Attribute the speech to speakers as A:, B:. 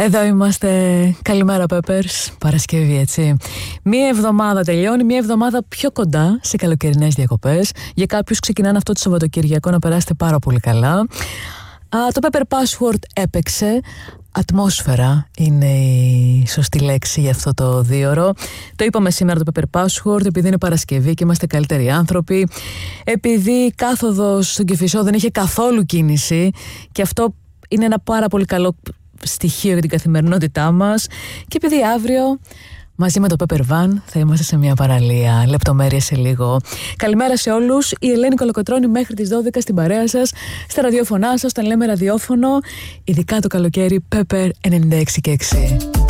A: Εδώ είμαστε. Καλημέρα Peppers. Παρασκευή, έτσι. Μία εβδομάδα τελειώνει, μία εβδομάδα πιο κοντά σε καλοκαιρινές διακοπές. Για κάποιους ξεκινάνε αυτό το Σαββατοκυριακό να περάσετε πάρα πολύ καλά. Το Pepper Password έπαιξε. Ατμόσφαιρα είναι η σωστή λέξη για αυτό το δίωρο. Το είπαμε σήμερα το Pepper Password επειδή είναι Παρασκευή και είμαστε καλύτεροι άνθρωποι. Επειδή η κάθοδος στον Κηφισό δεν είχε καθόλου κίνηση και αυτό είναι ένα πάρα πολύ καλό στοιχείο για την καθημερινότητά μας. Και επειδή αύριο μαζί με το Pepper Van θα είμαστε σε μια παραλία. Λεπτομέρειες σε λίγο. Καλημέρα σε όλους. Η Ελένη Κολοκοτρώνη μέχρι τις 12 στην παρέα σας, στα ραδιόφωνά σας, όταν λέμε ραδιόφωνο, ειδικά το καλοκαίρι Pepper 96 και 6.